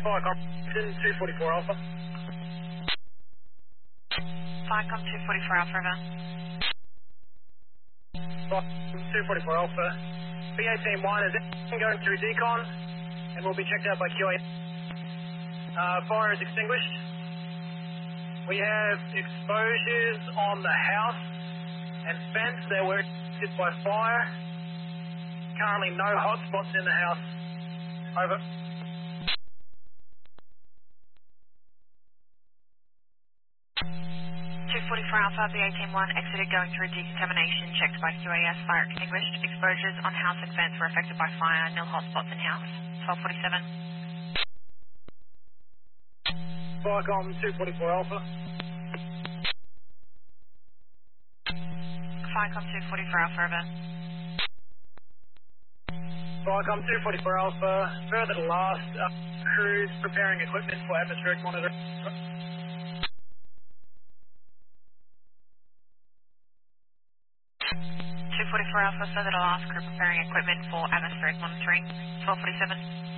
Firecom 244 Alpha. Firecom 244 Alpha, over. Firecom 244 Alpha. B18-1 is going through decon and will be checked out by QA. Fire is extinguished. We have exposures on the house and fence that were hit by fire. Currently no hotspots in the house. Over. 244 Alpha, B18-1 exited going through decontamination, checked by QAS, fire extinguished. Exposures on house and fence were affected by fire, nil hotspots in house. 1247. Firecom 244 Alpha. Firecom 244 Alpha, over. Firecom 244 Alpha. Further to last, crews preparing equipment for atmospheric monitoring. 244 Alpha, further to last, crew preparing equipment for atmospheric monitoring. 1247.